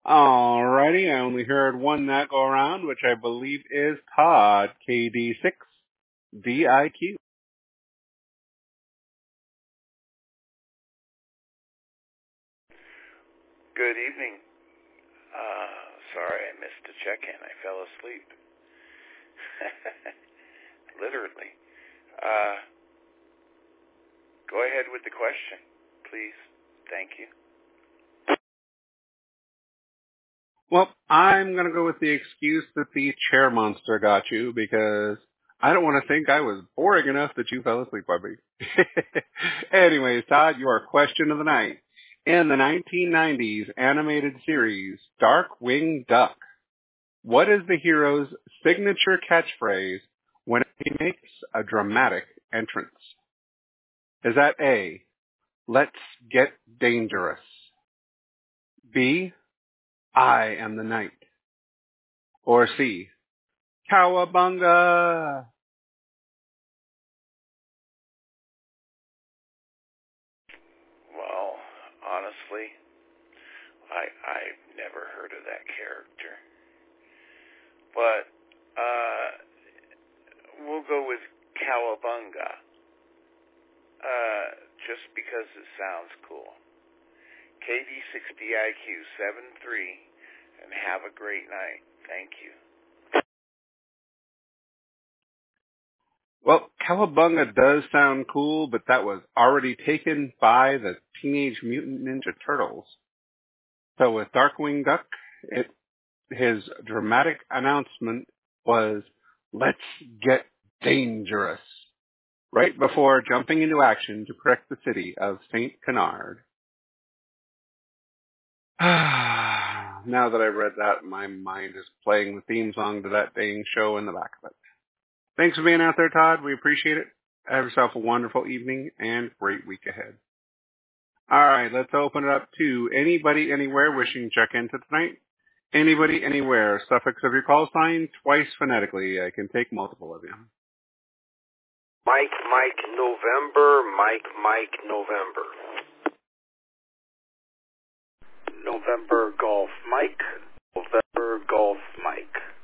Alrighty, I only heard one that go around, which I believe is Todd, KD6DIQ. Good evening. Sorry I missed a check-in. I fell asleep. Literally. Go ahead with the question, please. Thank you. Well, I'm going to go with the excuse that the chair monster got you because I don't want to think I was boring enough that you fell asleep on me. Anyways, Todd, your question of the night. In the 1990s animated series Darkwing Duck, what is the hero's signature catchphrase when he makes a dramatic entrance? Is that A, let's get dangerous? B, I am the night? Or C, cowabunga? Well, honestly, I've never heard of that character. But we'll go with cowabunga. Just because it sounds cool. KD6DIQ73, and have a great night. Thank you. Well, cowabunga does sound cool, but that was already taken by the Teenage Mutant Ninja Turtles. So with Darkwing Duck, his dramatic announcement was, let's get dangerous, right before jumping into action to protect the city of St. Canard. Now that I've read that, my mind is playing the theme song to that dang show in the back of it. Thanks for being out there, Todd. We appreciate it. Have yourself a wonderful evening and great week ahead. All right, let's open it up to anybody, anywhere wishing to check into tonight. Anybody, anywhere. Suffix of your call sign, twice phonetically. I can take multiple of you. Mike, November, Mike, November. November, Golf, Mike. November, Golf, Mike.